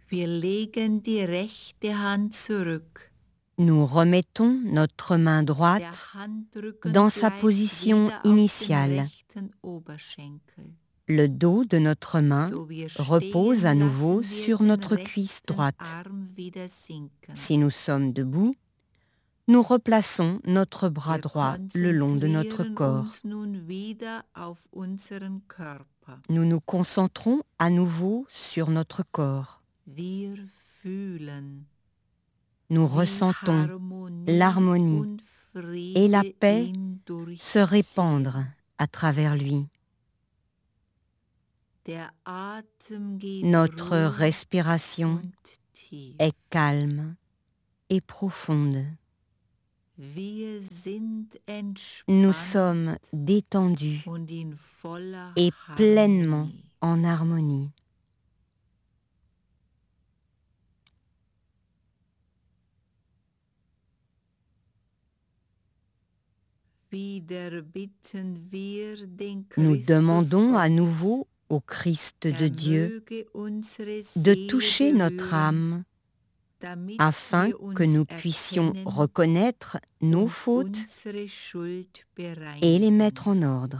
Wir legen die rechte Hand zurück. Nous remettons notre main droite Der Handrücken dans sa bleibt position wieder auf dem initiale. rechten Oberschenkel. Le dos de notre main So wir repose à stehen, nouveau lassen wir sur den notre cuisse rechten droite. Arm wieder sinken. Si nous sommes debout, nous replaçons notre bras Wir droit le long de notre konzentrieren corps. uns nun wieder auf unseren Körper. Nous nous concentrons à nouveau sur notre corps. Wir fühlen, Nous wie ressentons Harmonie l'harmonie und Friede et la paix ihn se répandre à travers lui. Der Atem geht Notre ruhig respiration und tief. est calme et profonde. Wir sind Nous entspannt sommes détendus und in voller et pleinement Harmonie. en harmonie. Wieder bitten wir den Nous Christus demandons à Gottes, nouveau au Christ de Dieu möge unsere de Seele toucher notre berühren, âme damit afin wir que uns nous puissions erkennen reconnaître nos und fautes unsere Schuld et les bereinigen. mettre en ordre.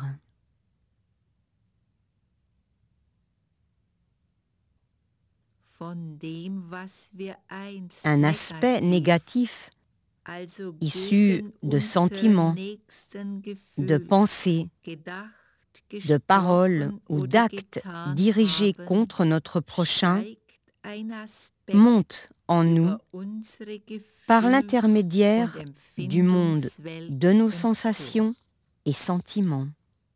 Von dem, was wir einst Un aspect négatif also issu gegen de unsere sentiments, nächsten de Gefühle pensées, gedacht, de paroles gesprochen ou oder d'actes getan dirigés haben, contre notre prochain steigt ein Aspekt monte en nous über unsere par Gefühls- l'intermédiaire und du monde Empfindungswelt de nos empor. sensations et sentiments.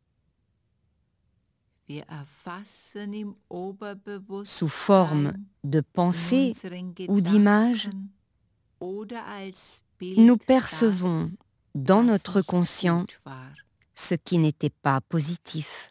Wir erfassen im Sous forme Oberbewusstsein, de in pensées unseren ou d'images, Gedanken oder als Bild nous percevons das, dans was notre nicht conscient gut war. ce qui n'était pas positif.